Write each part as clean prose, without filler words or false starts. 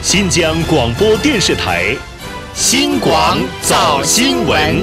新疆广播电视台新广早新闻。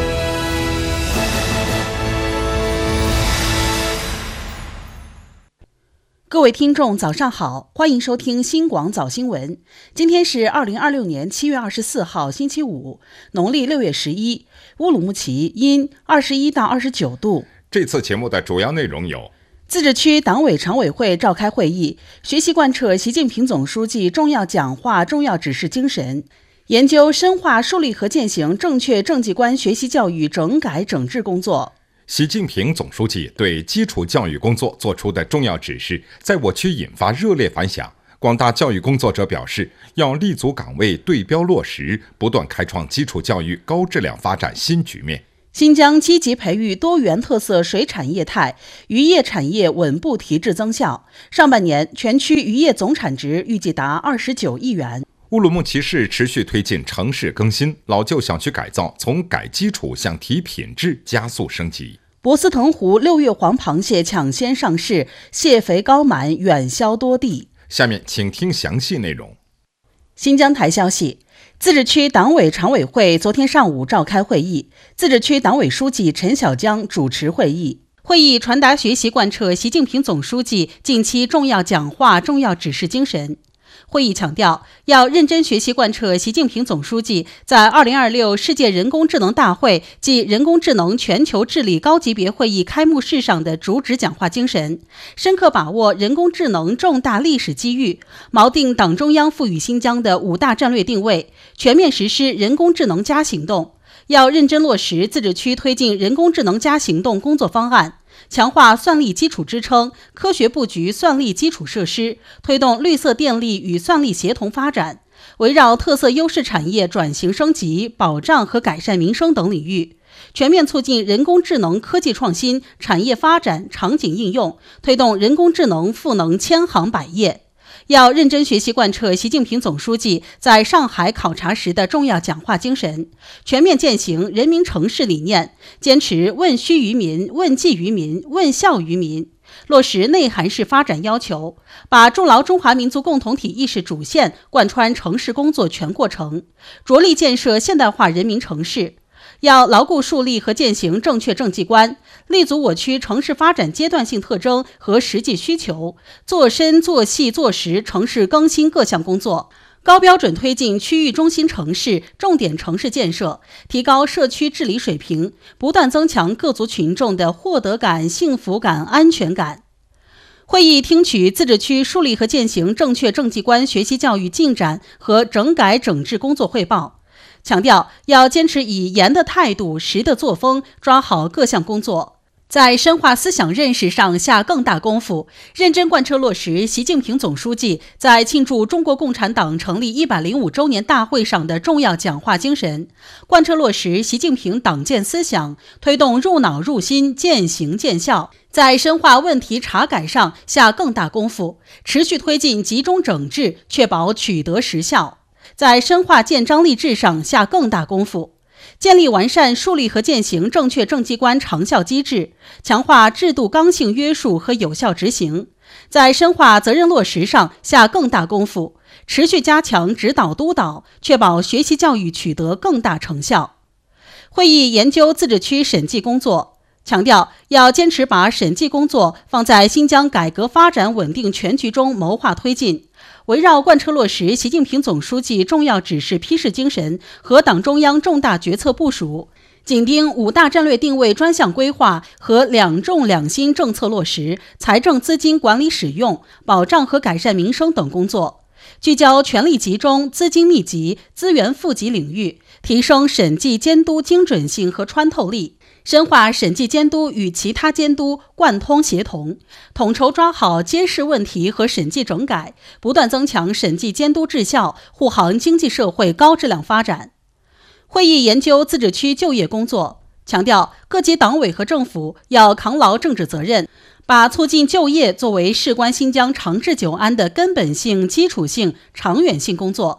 各位听众早上好，欢迎收听新广早新闻。今天是2026年7月24号星期五，农历6月11，乌鲁木齐阴21到29度。 这次节目的主要内容有： 自治区党委常委会召开会议，学习贯彻习近平总书记重要讲话、重要指示精神，研究深化树立和践行正确政绩观学习教育整改整治工作。 习近平总书记对基础教育工作作出的重要指示，在我区引发热烈反响。广大教育工作者表示，要立足岗位，对标落实，不断开创基础教育高质量发展新局面。 新疆积极培育多元特色水产业态，渔业产业稳步提质增效。上半年全区渔业总产值预计达29亿元。 乌鲁木齐市持续推进城市更新，老旧小区改造从改基础向提品质加速升级。 博斯腾湖6月黄螃蟹抢先上市，蟹肥膏满远销多地。 下面请听详细内容。 新疆台消息，自治区党委常委会昨天上午召开会议，自治区党委书记陈小江主持会议。会议传达学习贯彻习近平总书记近期重要讲话、重要指示精神。会议强调，要认真学习贯彻习近平总书记在2026世界人工智能大会暨人工智能全球治理高级别会议开幕式上的主旨讲话精神，深刻把握人工智能重大历史机遇，锚定党中央赋予新疆的5大战略定位，全面实施人工智能加行动。要认真落实自治区推进人工智能加行动工作方案，强化算力基础支撑，科学布局算力基础设施，推动绿色电力与算力协同发展，围绕特色优势产业转型升级、保障和改善民生等领域，全面促进人工智能科技创新、产业发展、场景应用，推动人工智能赋能千行百业。要认真学习贯彻习近平总书记在上海考察时的重要讲话精神，全面践行人民城市理念，坚持问需于民、问计于民、问效于民，落实内涵式发展要求，把筑牢中华民族共同体意识主线贯穿城市工作全过程，着力建设现代化人民城市。要牢固树立和践行正确政绩观，立足我区城市发展阶段性特征和实际需求，做深做细做实城市更新各项工作，高标准推进区域中心城市、重点城市建设，提高社区治理水平，不断增强各族群众的获得感、幸福感、安全感。会议听取自治区树立和践行正确政绩观学习教育进展和整改整治工作汇报，强调要坚持以严的态度、实的作风，抓好各项工作，在深化思想认识上下更大功夫，认真贯彻落实习近平总书记在庆祝中国共产党成立105周年大会上的重要讲话精神，贯彻落实习近平党建思想，推动入脑入心、见行见效，在深化问题查改上下更大功夫，持续推进集中整治，确保取得实效，在深化建章立制上下更大功夫，建立完善树立和践行正确政绩观长效机制，强化制度刚性约束和有效执行，在深化责任落实上下更大功夫，持续加强指导督导，确保学习教育取得更大成效。会议研究自治区审计工作，强调要坚持把审计工作放在新疆改革发展稳定全局中谋划推进，围绕贯彻落实习近平总书记重要指示批示精神和党中央重大决策部署，紧盯5大战略定位专项规划和2重2新政策落实、财政资金管理使用、保障和改善民生等工作，聚焦权力集中、资金密集、资源富集领域，提升审计监督精准性和穿透力，深化审计监督与其他监督贯通协同，统筹抓好揭示问题和审计整改，不断增强审计监督质效，护航经济社会高质量发展。会议研究自治区就业工作，强调各级党委和政府要扛牢政治责任，把促进就业作为事关新疆长治久安的根本性、基础性、长远性工作，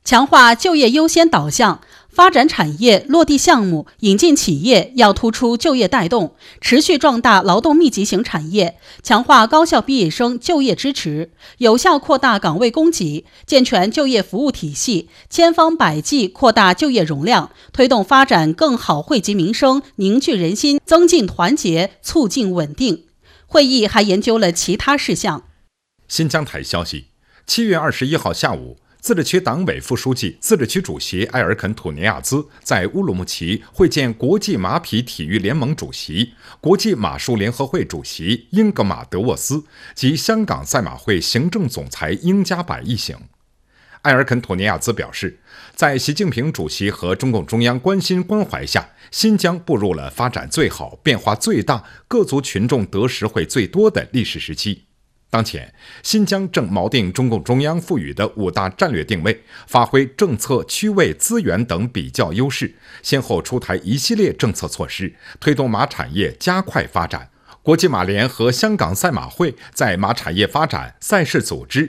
强化就业优先导向，发展产业、落地项目、引进企业要突出就业带动，持续壮大劳动密集型产业，强化高校毕业生就业支持，有效扩大岗位供给，健全就业服务体系，千方百计扩大就业容量，推动发展更好惠及民生、凝聚人心、增进团结、促进稳定。会议还研究了其他事项。 新疆台消息，7月21号下午，自治区党委副书记、自治区主席埃尔肯·土尼亚兹在乌鲁木齐会见国际马匹体育联盟主席、国际马术联合会主席英格玛·德沃斯及香港赛马会行政总裁英加百一行。埃尔肯·土尼亚兹表示，在习近平主席和中共中央关心关怀下，新疆步入了发展最好、变化最大、各族群众得实惠最多的历史时期。当前，新疆正锚定中共中央赋予的5大战略定位，发挥政策、区位、资源等比较优势，先后出台一系列政策措施，推动马产业加快发展。国际马联和香港赛马会在马产业发展、赛事组织、